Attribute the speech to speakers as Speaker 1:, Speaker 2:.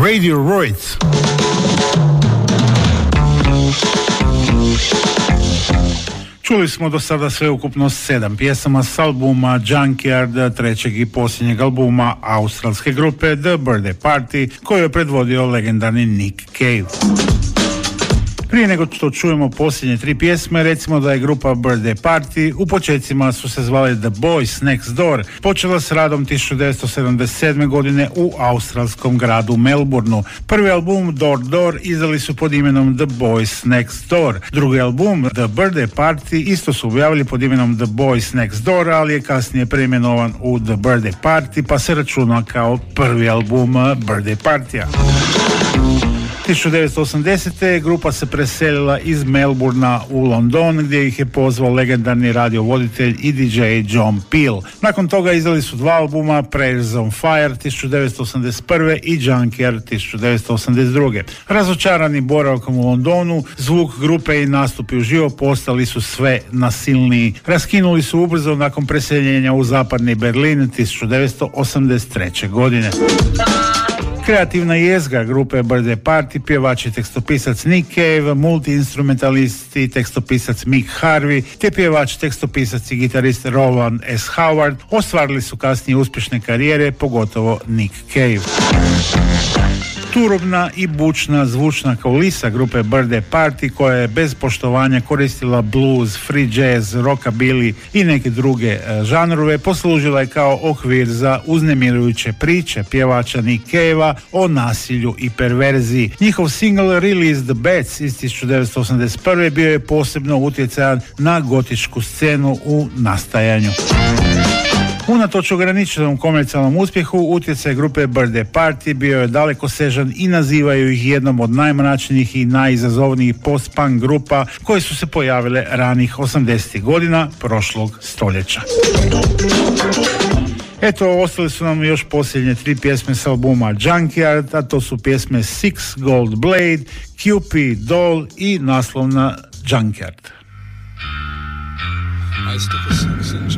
Speaker 1: Radiohead. Čuli smo do sada sveukupno 7 pjesama s albuma Junkyard, trećeg i posljednjeg albuma australske grupe The Birthday Party, koju je predvodio legendarni Nick Cave. Prije nego što čujemo posljednje 3 pjesme, recimo da je grupa Birthday Party, u početcima su se zvali The Boys Next Door, počela s radom 1977. godine u australskom gradu Melbourneu. Prvi album Door Door izdali su pod imenom The Boys Next Door. Drugi album The Birthday Party isto su objavili pod imenom The Boys Next Door, ali je kasnije preimenovan u The Birthday Party, pa se računa kao prvi album Birthday Partija. 1980. grupa se preselila iz Melbournea u London, gdje ih je pozvao legendarni radiovoditelj i DJ John Peel. Nakon toga izdali su 2 albuma, Prayers on Fire 1981. i Junkyard 1982. Razočarani boravkom u Londonu, zvuk grupe i nastupi uživo postali su sve nasilniji. Raskinuli su ubrzo nakon preseljenja u zapadni Berlin 1983. godine. Kreativna jezgra grupe Birthday Party, pjevač i tekstopisac Nick Cave, multi-instrumentalist i tekstopisac Mick Harvey, te pjevač, tekstopisac i gitarist Rowan S. Howard ostvarili su kasnije uspješne karijere, pogotovo Nick Cave. Turobna i bučna zvučna kulisa grupe Birthday Party, koja je bez poštovanja koristila blues, free jazz, rockabilly i neke druge žanrove, poslužila je kao okvir za uznemirujuće priče pjevača Nick Cavea o nasilju i perverziji. Njihov single Release the Bats iz 1981. bio je posebno utjecajan na gotičku scenu u nastajanju. Unatoč ograničenom komercijalnom uspjehu, utjecaj grupe Birthday Party bio je dalekosežan i nazivaju ih jednom od najmračnijih i najizazovnijih post-punk grupa koje su se pojavile ranih 80. godina prošlog stoljeća. Eto, ostali su nam još posljednje 3 pjesme s albuma Junkyard, a to su pjesme Six Gold Blade, Cupid Doll i naslovna Junkyard.
Speaker 2: I stick a 6-inch